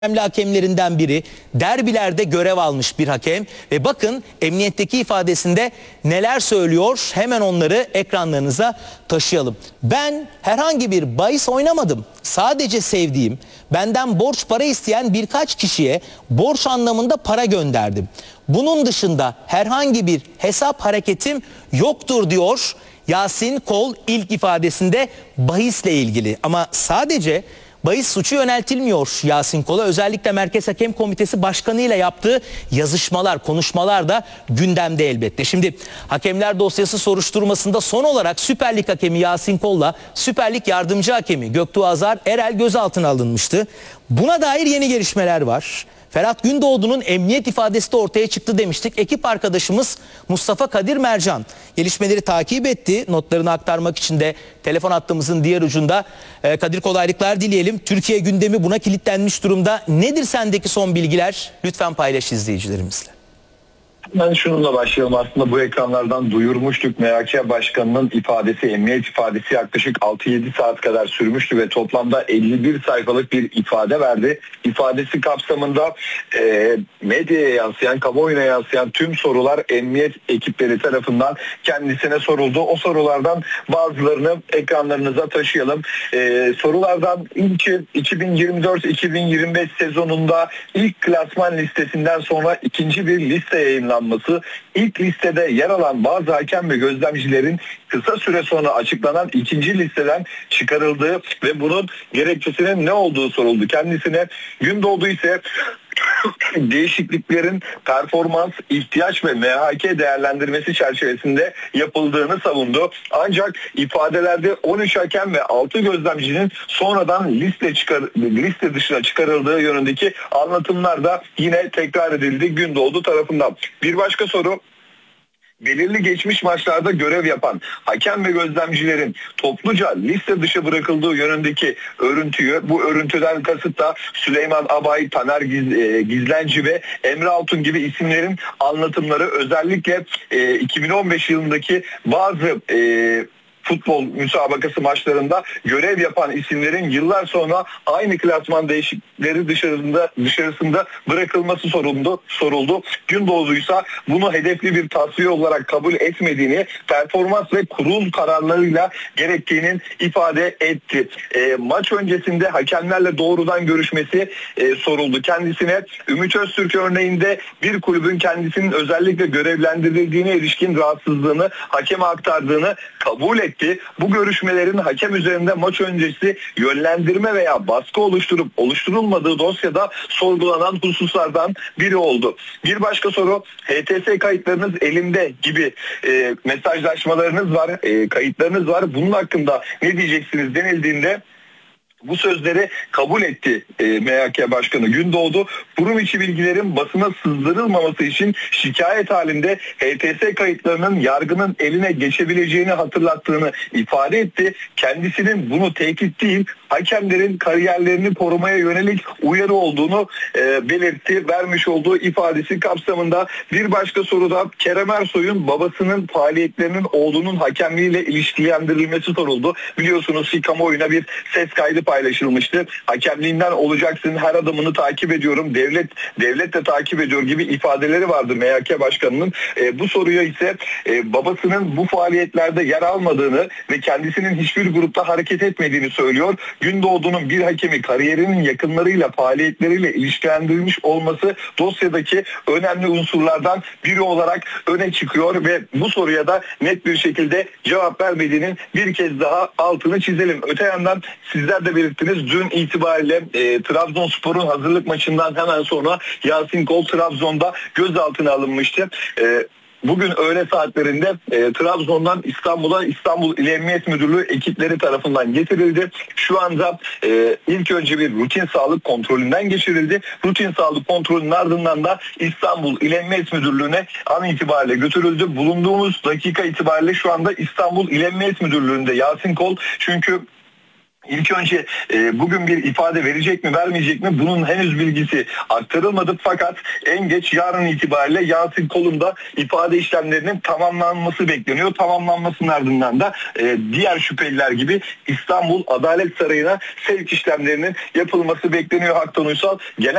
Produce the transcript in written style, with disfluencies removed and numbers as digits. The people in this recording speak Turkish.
önemli hakemlerinden biri, derbilerde görev almış bir hakem ve bakın emniyetteki ifadesinde neler söylüyor, hemen onları ekranlarınıza taşıyalım. Ben herhangi bir bahis oynamadım, sadece sevdiğim, benden borç para isteyen birkaç kişiye borç anlamında para gönderdim. Bunun dışında herhangi bir hesap hareketim yoktur diyor Yasin Kol ilk ifadesinde bahisle ilgili. Ama sadece bahis suçu yöneltilmiyor Yasin Kol'a. Özellikle Merkez Hakem Komitesi Başkanı ile yaptığı yazışmalar, konuşmalar da gündemde elbette. Şimdi hakemler dosyası soruşturmasında son olarak Süper Lig hakemi Yasin Kol'la Süper Lig yardımcı hakemi Göktuğ Azar Erel gözaltına alınmıştı. Buna dair yeni gelişmeler var. Ferhat Gündoğdu'nun emniyet ifadesi de ortaya çıktı demiştik. Ekip arkadaşımız Mustafa Kadir Mercan gelişmeleri takip etti. Notlarını aktarmak için de telefon hattımızın diğer ucunda. Kadir, kolaylıklar dileyelim. Türkiye gündemi buna kilitlenmiş durumda. Nedir sendeki son bilgiler? Lütfen paylaş izleyicilerimizle. Ben şununla başlayalım. Aslında bu ekranlardan duyurmuştuk. MHK Başkanı'nın ifadesi, emniyet ifadesi yaklaşık 6-7 saat kadar sürmüştü ve toplamda 51 sayfalık bir ifade verdi. İfadesi kapsamında medyaya yansıyan, kamuoyuna yansıyan tüm sorular emniyet ekipleri tarafından kendisine soruldu. O sorulardan bazılarını ekranlarınıza taşıyalım. Sorulardan ilki 2024-2025 sezonunda ilk klasman listesinden sonra ikinci bir liste yayınlanması. İlk listede yer alan bazı hakem ve gözlemcilerin kısa süre sonra açıklanan ikinci listeden çıkarıldığı ve bunun gerekçesinin ne olduğu soruldu kendisine. Gündoğdu ise değişikliklerin performans, ihtiyaç ve MHK değerlendirmesi çerçevesinde yapıldığını savundu. Ancak ifadelerde 13 hakem ve 6 gözlemcinin sonradan liste dışına çıkarıldığı yönündeki anlatımlar da yine tekrar edildi Gündoğdu tarafından. Bir başka soru: belirli geçmiş maçlarda görev yapan hakem ve gözlemcilerin topluca liste dışı bırakıldığı yönündeki örüntüyü, bu örüntüden kasıt da Süleyman Abay, Taner Gizlenci ve Emre Altun gibi isimlerin anlatımları. Özellikle 2015 yılındaki bazı futbol müsabakası maçlarında görev yapan isimlerin yıllar sonra aynı klasman değişiklikleri dışarısında bırakılması soruldu. Gündoğdu ise bunu hedefli bir tasfiye olarak kabul etmediğini, performans ve kurul kararlarıyla gerektiğinin ifade etti. Maç öncesinde hakemlerle doğrudan görüşmesi soruldu kendisine. Ümit Öztürk örneğinde bir kulübün kendisinin özellikle görevlendirildiğine ilişkin rahatsızlığını hakeme aktardığını kabul etti. Bu görüşmelerin hakem üzerinde maç öncesi yönlendirme veya baskı oluşturup oluşturulmadığı dosyada sorgulanan hususlardan biri oldu. Bir başka soru: HTS kayıtlarınız elimde gibi mesajlaşmalarınız var, kayıtlarınız var. Bunun hakkında ne diyeceksiniz denildiğinde bu sözleri kabul etti MHK Başkanı Gündoğdu. Kurum içi bilgilerin basına sızdırılmaması için şikayet halinde HTS kayıtlarının yargının eline geçebileceğini hatırlattığını ifade etti. Kendisinin bunu tehdit değil, hakemlerin kariyerlerini korumaya yönelik uyarı olduğunu belirtti. Vermiş olduğu ifadesi kapsamında bir başka soruda Kerem Ersoy'un babasının faaliyetlerinin oğlunun hakemliğiyle ilişkilendirilmesi soruldu. Biliyorsunuz ki kamuoyuna bir ses kaydı paylaşılmıştı. Hakemliğinden olacaksın, her adımını takip ediyorum, devlet de takip ediyor gibi ifadeleri vardı MHK Başkanı'nın. Bu soruya ise babasının bu faaliyetlerde yer almadığını ve kendisinin hiçbir grupta hareket etmediğini söylüyor. Gündoğdu'nun bir hakemi kariyerinin yakınlarıyla, faaliyetleriyle ilişkilendirilmiş olması dosyadaki önemli unsurlardan biri olarak öne çıkıyor ve bu soruya da net bir şekilde cevap vermediğinin bir kez daha altını çizelim. Öte yandan sizler de belirttiniz, dün itibariyle Trabzonspor'un hazırlık maçından hemen sonra Yasin Kol Trabzon'da gözaltına alınmıştı. Bugün öğle saatlerinde Trabzon'dan İstanbul'a İstanbul İl Emniyet Müdürlüğü ekipleri tarafından getirildi. Şu anda ilk önce bir rutin sağlık kontrolünden geçirildi. Rutin sağlık kontrolünün ardından da İstanbul İl Emniyet Müdürlüğü'ne an itibariyle götürüldü. Bulunduğumuz dakika itibariyle şu anda İstanbul İl Emniyet Müdürlüğü'nde Yasin Kol, çünkü İlk önce bugün bir ifade verecek mi vermeyecek mi bunun henüz bilgisi aktarılmadı, fakat en geç yarın itibariyle Yasin Kolum'da ifade işlemlerinin tamamlanması bekleniyor. Tamamlanmasının ardından da diğer şüpheliler gibi İstanbul Adalet Sarayı'na sevk işlemlerinin yapılması bekleniyor Haktan Uysal. Genel